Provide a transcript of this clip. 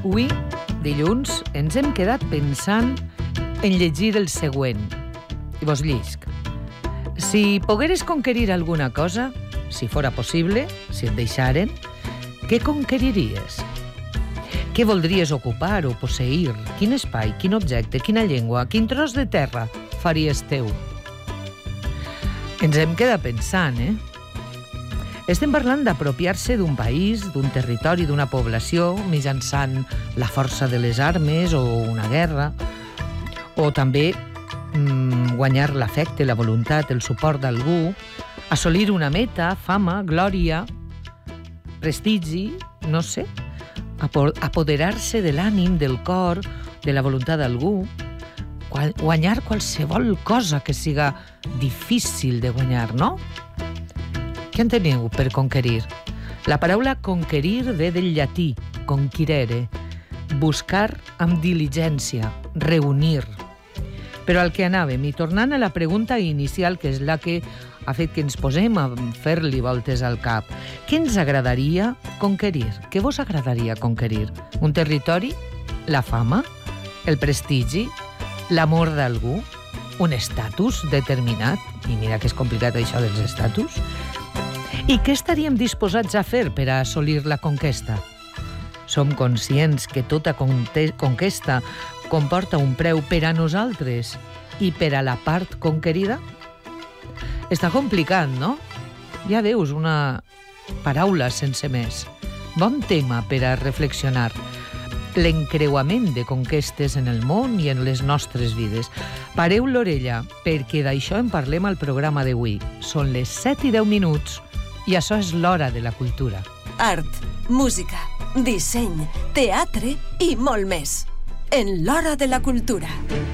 Avui, dilluns, ens hem quedat pensant en llegir el següent. I vos llisc. Si pogueres conquerir alguna cosa, si fora possible, si et deixaren, què conqueriries? Què voldries ocupar o posseir? Quin espai, quin objecte, quina llengua, quin tros de terra faries teu? Ens hem quedat pensant, Estem parlant d'apropiar-se d'un país, d'un territori, d'una població, mitjançant la força de les armes o una guerra, o també guanyar l'afecte, la voluntat, el suport d'algú, assolir una meta, fama, glòria, prestigi, no sé, apoderar-se de l'ànim, del cor, de la voluntat d'algú, guanyar qualsevol cosa que siga difícil de guanyar, no? Què enteniu per conquerir? La paraula conquerir ve del llatí, conquirere, buscar amb diligència, reunir. Però al que anàvem, i tornant a la pregunta inicial, que és la que ha fet que ens posem a fer-li voltes al cap, què ens agradaria conquerir? Què vos agradaria conquerir? Un territori? La fama? El prestigi? L'amor d'algú? Un estatus determinat? I mira que és complicat això dels estatus. I què estaríem disposats a fer per a assolir la conquesta? Som conscients que tota conquesta comporta un preu per a nosaltres i per a la part conquerida? Està complicat, no? Ja veus, una paraula sense més. Bon tema per a reflexionar. L'encreuament de conquestes en el món i en les nostres vides. Pareu l'orella, perquè d'això en parlem al programa d'avui. Són les 7:10 i això és l'Hora de la Cultura. Art, música, disseny, teatre i molt més. En l'Hora de la Cultura.